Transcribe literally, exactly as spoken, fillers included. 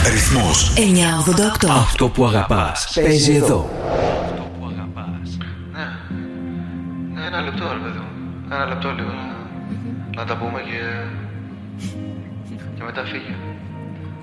Ρυθμός εννιακόσια ογδόντα οκτώ. Αυτό που αγαπάς παίζει εδώ. Ναι. Ναι, ένα λεπτό, ρε παιδί μου. Ένα λεπτό λίγο να, να τα πούμε και, και μετά φύγε.